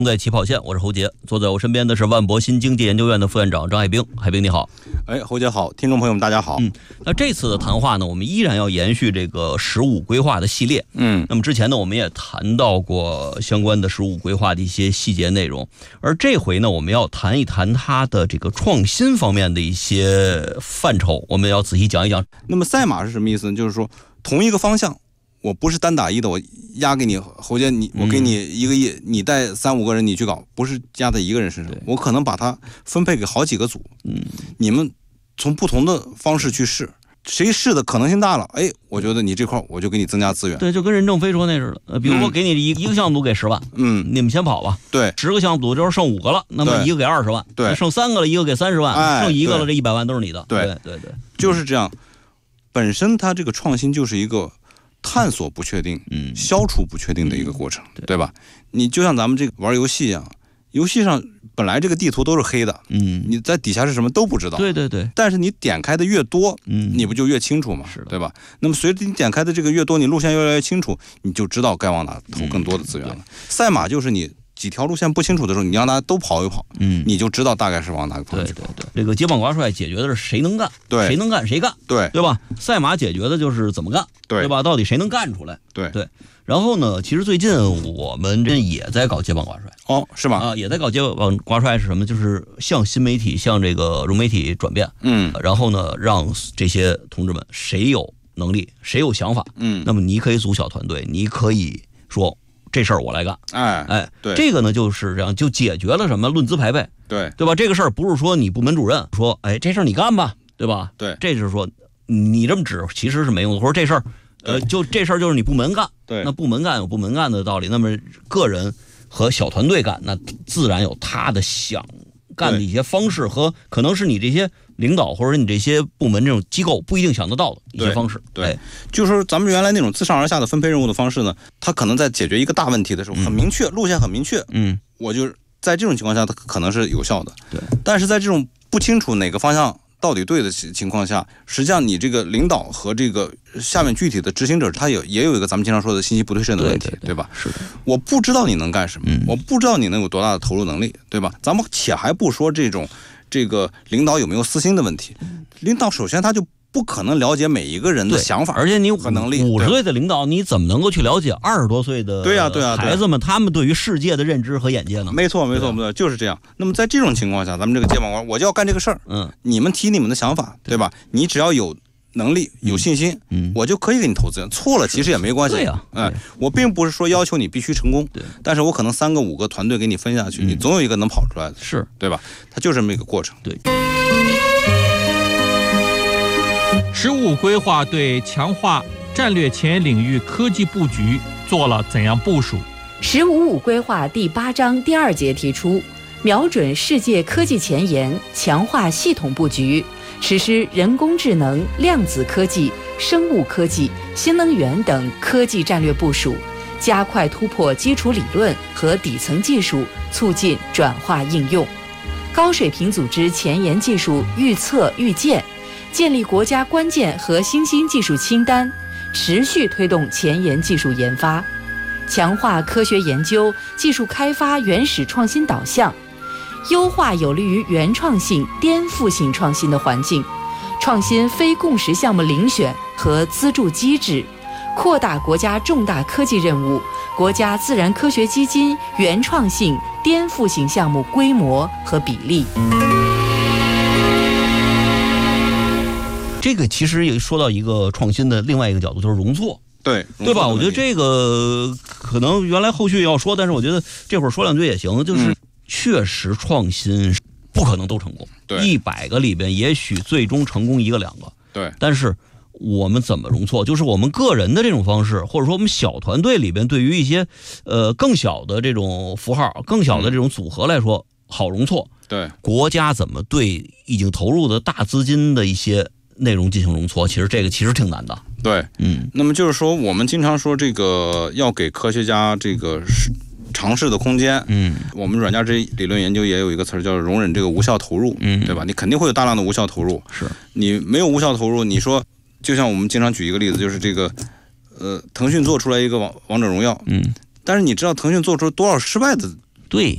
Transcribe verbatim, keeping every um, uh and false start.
在起跑线，我是侯杰，坐在我身边的是万博新经济研究院的副院长张海兵。海兵你好。 哎，侯杰好，听众朋友们大家好。 嗯，那这次的谈话呢，我们依然要延续这个“十五”规划的系列。嗯，那么之前呢，我们也谈到过相关的“十五”规划的一些细节内容，而这回呢，我们要谈一谈它的这个创新方面的一些范畴，我们要仔细讲一讲。 那么赛马是什么意思呢？就是说同一个方向。我不是单打一的，我压给你侯杰，你我给你一个亿，你带三五个人你去搞，不是压在一个人身上，我可能把它分配给好几个组，嗯，你们从不同的方式去试，谁试的可能性大了，哎，我觉得你这块我就给你增加资源。 对，就跟任正非说那似的，呃，比如我给你一一个项目组给十万，嗯，你们先跑吧， 对， 十个项目组就是剩五个了，那么一个给二十万， 对， 剩三个了，一个给三十万， 哎， 剩一个了，这一百万都是你的， 对对对对， 就是这样。本身它这个创新就是一个探索不确定，嗯，消除不确定的一个过程，嗯、对, 对吧？你就像咱们这个玩游戏一样，游戏上本来这个地图都是黑的，嗯，你在底下是什么都不知道， 对对对。 但是你点开的越多，嗯，你不就越清楚吗？是的，对吧？那么随着你点开的这个越多，你路线越来越清楚，你就知道该往哪投更多的资源了。嗯、赛马就是你几条路线不清楚的时候，你让大家都跑一跑，嗯，你就知道大概是往哪个方向去跑。 对对对，这个接棒挂帅解决的是谁能干， 对， 谁能干谁干， 对对吧？赛马解决的就是怎么干， 对对吧？到底谁能干出来？ 对对。然后呢，其实最近我们这也在搞接棒挂帅， 哦，是吗？ 啊，也在搞接棒挂帅是什么？就是向新媒体、向这个融媒体转变，嗯，然后呢，让这些同志们谁有能力，谁有想法，嗯，那么你可以组小团队，你可以说。这事儿我来干， 哎哎， 对， 这个呢就是这样，就解决了什么论资排辈， 对对吧？这个事儿不是说你部门主任说，哎，这事儿你干吧，对吧？ 对， 这就是说你这么指其实是没用的，或者这事儿，呃，就这事儿就是你部门干， 对， 那部门干有部门干的道理，那么个人和小团队干，那自然有他的想干的一些方式和可能是你这些领导或者你这些部门这种机构不一定想得到的一些方式。 对，对哎、就是说咱们原来那种自上而下的分配任务的方式呢，它可能在解决一个大问题的时候很明确，嗯、路线很明确，嗯，我就在这种情况下它可能是有效的。 对， 但是在这种不清楚哪个方向到底对的情况下，实际上你这个领导和这个下面具体的执行者，他有也有一个咱们经常说的信息不对称的问题， 对, 对, 对吧？ 是的， 我不知道你能干什么，嗯、我不知道你能有多大的投入能力，对吧？咱们且还不说这种这个领导有没有私心的问题，领导首先他就不可能了解每一个人的想法， 而且你和能力。 五十岁的领导，你怎么能够去了解二十多岁的对呀对呀孩子们他们对于世界的认知和眼界呢？ 没错没错没错，就是这样。那么在这种情况下，咱们这个接棒官我就要干这个事儿，嗯，你们提你们的想法，对吧？你只要有能力有信心，嗯，我就可以给你投资源，错了其实也没关系， 对呀， 哎，我并不是说要求你必须成功，对，但是我可能三个五个团队给你分下去，你总有一个能跑出来的， 是对吧？它就这么一个过程， 对。 十五规划对强化战略前沿领域科技布局做了怎样部署？ 十五五规划第八章第二节提出，瞄准世界科技前沿，强化系统布局，实施人工智能、量子科技、生物科技、新能源等科技战略部署，加快突破基础理论和底层技术，促进转化应用。高水平组织前沿技术预测预见，建立国家关键和新兴技术清单，持续推动前沿技术研发，强化科学研究、技术开发原始创新导向，优化有利于原创性、颠覆性创新的环境，创新非共识项目遴选和资助机制，扩大国家重大科技任务、国家自然科学基金原创性、颠覆性项目规模和比例。 这个其实也说到一个创新的另外一个角度，就是容错， 对对吧？我觉得这个可能原来后续要说，但是我觉得这会儿说两句也行。就是确实创新不可能都成功， 对， 一百个里边也许最终成功一个两个， 对。 但是我们怎么容错？就是我们个人的这种方式，或者说我们小团队里边对于一些呃更小的这种符号、更小的这种组合来说，好容错。 对， 国家怎么对已经投入的大资金的一些内容进行容错，其实这个其实挺难的。 对，嗯，那么就是说，我们经常说这个要给科学家这个尝试的空间。嗯，我们软件这理论研究也有一个词叫容忍这个无效投入，嗯，对吧？你肯定会有大量的无效投入。 是， 你没有无效投入，你说，就像我们经常举一个例子，就是这个，呃，腾讯做出来一个王王者荣耀，嗯，但是你知道腾讯做出多少失败的？ 对，